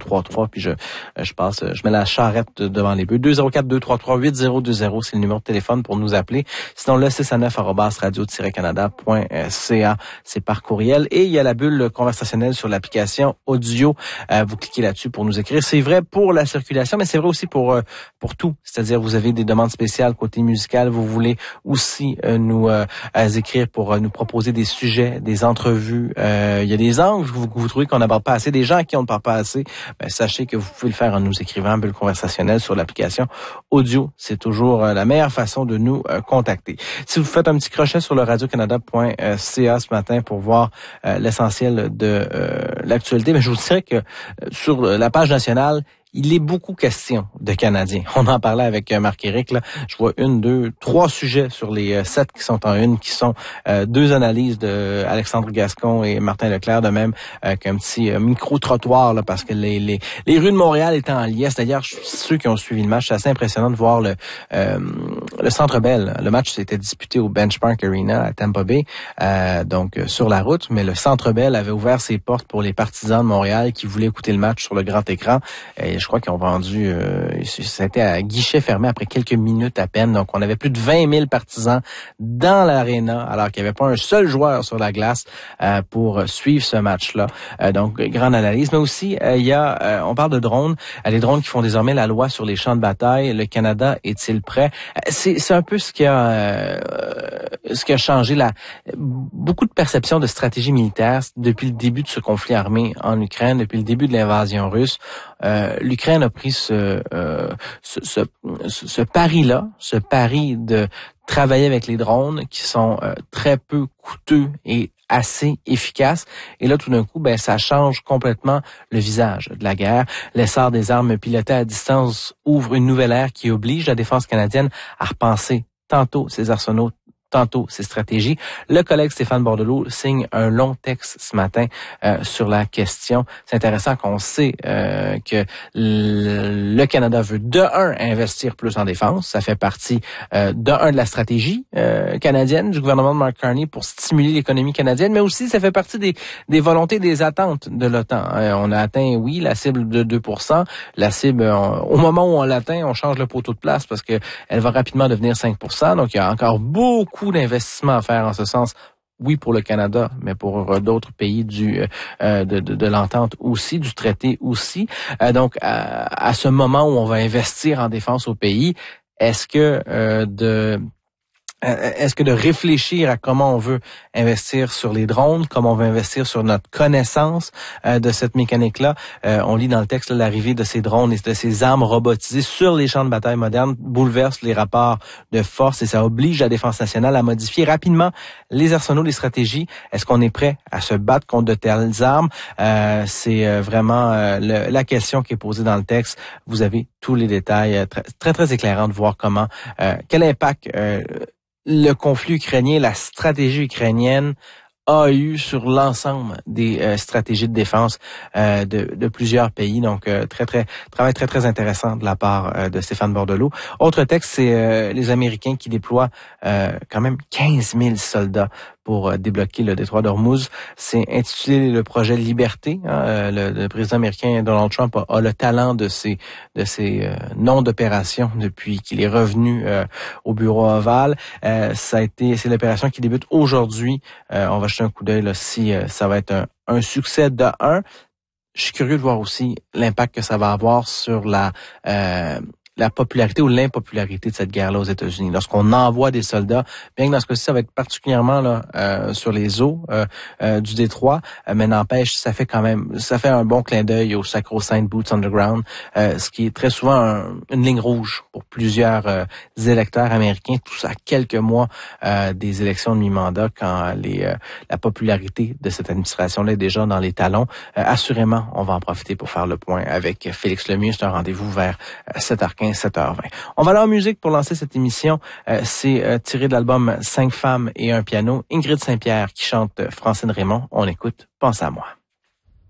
3-3, puis je mets la charrette devant les bœufs. 204-233-8020, c'est le numéro de téléphone pour nous appeler. Sinon, le 6à9@radio-canada.ca, c'est par courriel. Et il y a la bulle conversationnelle sur l'application audio. Vous cliquez là-dessus pour nous écrire. C'est vrai pour la circulation, mais c'est vrai aussi pour tout. C'est-à-dire, vous avez des demandes spéciales côté musical. Vous voulez aussi nous écrire pour nous proposer des sujets, des entrevues. Il y a des angles que vous trouvez qu'on n'aborde pas assez, des gens à qui on ne parle pas assez. Sachez que vous pouvez le faire en nous écrivant bulle conversationnelle sur l'application audio. C'est toujours la meilleure façon de nous contacter. Si vous faites un petit crochet sur le radiocanada.ca ce matin pour voir l'essentiel de l'actualité, mais je vous dirais que sur la page nationale, il est beaucoup question de Canadiens. On en parlait avec Marc-Éric, là. Je vois 1, 2, 3 sujets sur les 7 qui sont en une, qui sont 2 analyses de Alexandre Gascon et Martin Leclerc, de même qu'un petit micro-trottoir, là, parce que les rues de Montréal étaient en liesse. D'ailleurs, ceux qui ont suivi le match, c'est assez impressionnant de voir le Centre Bell. Le match s'était disputé au Benchmark Arena à Tampa Bay, donc sur la route, mais le Centre Bell avait ouvert ses portes pour les partisans de Montréal qui voulaient écouter le match sur le grand écran. Et je crois qu'ils ont vendu, ça a été à guichet fermé après quelques minutes à peine. Donc, on avait plus de 20 000 partisans dans l'aréna, alors qu'il n'y avait pas un seul joueur sur la glace pour suivre ce match-là. Donc, grande analyse. Mais aussi, il y a, on parle de drones, les drones qui font désormais la loi sur les champs de bataille. Le Canada est-il prêt? C'est un peu ce qui a changé beaucoup de perceptions de stratégie militaire depuis le début de ce conflit armé en Ukraine, depuis le début de l'invasion russe. L'Ukraine a pris ce pari-là, ce pari de travailler avec les drones qui sont très peu coûteux et assez efficaces. Et là, tout d'un coup, ça change complètement le visage de la guerre. L'essor des armes pilotées à distance ouvre une nouvelle ère qui oblige la défense canadienne à repenser tantôt ses arsenaux, tantôt ses stratégies. Le collègue Stéphane Bordelot signe un long texte ce matin sur la question. C'est intéressant qu'on sait que le Canada veut de investir plus en défense. Ça fait partie de la stratégie canadienne du gouvernement de Mark Carney pour stimuler l'économie canadienne, mais aussi ça fait partie des volontés, des attentes de l'OTAN. On a atteint, oui, la cible de 2%. La cible, au moment où on l'atteint, on change le poteau de place parce que elle va rapidement devenir 5%. Donc, il y a encore beaucoup d'investissements à faire en ce sens. Oui, pour le Canada, mais pour d'autres pays de l'entente aussi, du traité aussi. Donc, à ce moment où on va investir en défense au pays, est-ce que de réfléchir à comment on veut investir sur les drones, comment on veut investir sur notre connaissance de cette mécanique-là. On lit dans le texte l'arrivée de ces drones et de ces armes robotisées sur les champs de bataille modernes bouleverse les rapports de force et ça oblige la défense nationale à modifier rapidement les arsenaux, les stratégies. Est-ce qu'on est prêt à se battre contre de telles armes? C'est vraiment la question qui est posée dans le texte. Vous avez tous les détails très, très éclairants de voir comment, quel impact le conflit ukrainien, la stratégie ukrainienne a eu sur l'ensemble des stratégies de défense de plusieurs pays. Donc, travail très, très intéressant de la part de Stéphane Bordelot. Autre texte, c'est les Américains qui déploient quand même 15 000 soldats pour débloquer le détroit d'Ormuz. C'est intitulé le projet Liberté. Le président américain Donald Trump a le talent de ces noms d'opération depuis qu'il est revenu au bureau ovale. C'est l'opération qui débute aujourd'hui. On va jeter un coup d'œil là, si ça va être un succès de 1. Je suis curieux de voir aussi l'impact que ça va avoir sur la popularité ou l'impopularité de cette guerre-là aux États-Unis. Lorsqu'on envoie des soldats, bien que dans ce cas-ci, ça va être particulièrement là sur les eaux du détroit, mais n'empêche, ça fait un bon clin d'œil au sacro-saint Boots on the ground, ce qui est très souvent une ligne rouge pour plusieurs électeurs américains, tout ça quelques mois des élections de mi-mandat, quand la popularité de cette administration-là est déjà dans les talons. Assurément, on va en profiter pour faire le point avec Félix Lemieux. C'est un rendez-vous vers 7h15. 7h20. On va aller en musique pour lancer cette émission. C'est tiré de l'album 5 femmes et un piano. Ingrid Saint-Pierre qui chante Francine Raymond. On écoute Pense à moi.